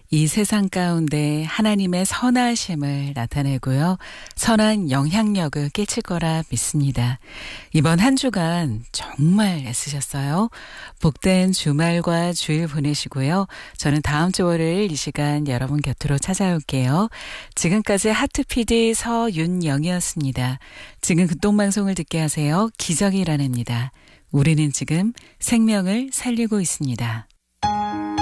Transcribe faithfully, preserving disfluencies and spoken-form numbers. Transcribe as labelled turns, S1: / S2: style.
S1: 이 세상 가운데 하나님의 선하심을 나타내고요. 선한 영향력을 끼칠 거라 믿습니다. 이번 한 주간 정말 애쓰셨어요. 복된 주말과 주일 보내시고요. 저는 다음 주 월요일 이 시간 여러분 곁으로 찾아올게요. 지금까지 하트피디 서윤영이었습니다. 지금 극동방송을 듣게 하세요. 기적이 일어납니다. 우리는 지금 생명을 살리고 있습니다.